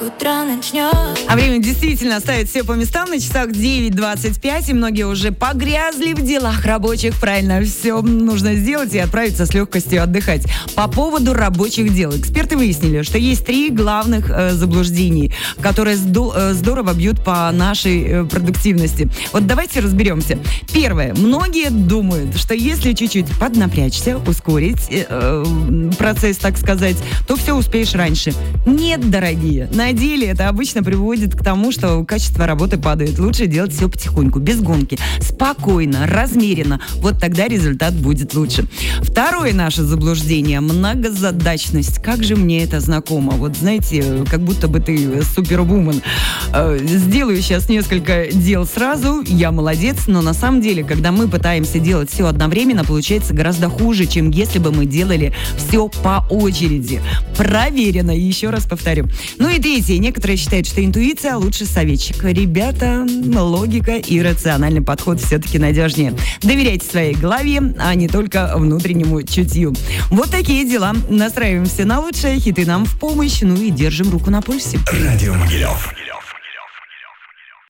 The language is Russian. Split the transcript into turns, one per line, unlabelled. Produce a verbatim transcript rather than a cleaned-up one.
утро начнет.
А время действительно ставит все по местам. На часах девять двадцать пять, и многие уже погрязли в делах рабочих. Правильно, все нужно сделать и отправиться с легкостью отдыхать. По поводу рабочих дел. Эксперты выяснили, что есть три главных э, заблуждений, которые здо- э, здорово бьют по нашей э, продуктивности. Вот давайте разберемся. Первое. Многие думают, что если чуть-чуть поднапрячься, ускорить э, э, процесс, так сказать, то все успеешь раньше. Нет, дорогие. На деле это обычно приводит к тому, что качество работы падает. Лучше делать все потихоньку, без гонки. Спокойно, размеренно. Вот тогда результат будет лучше. Второе наше заблуждение – многозадачность. Как же мне это знакомо. Вот знаете, как будто бы ты супервумен. Э, сделаю сейчас несколько дел сразу, я молодец, но на самом деле, когда мы пытаемся делать все одновременно, получается гораздо хуже, чем если бы мы делали все по очереди. Проверено, еще раз повторю. Ну и третье. Некоторые считают, что интуиция лучше советчик. Ребята, логика и рациональный подход все-таки надежнее. Доверяйте своей голове, а не только внутреннему чутью. Вот такие дела. Настраиваемся на лучшее, хиты нам в помощь, ну и держим руку на пульсе.
Радио Могилев.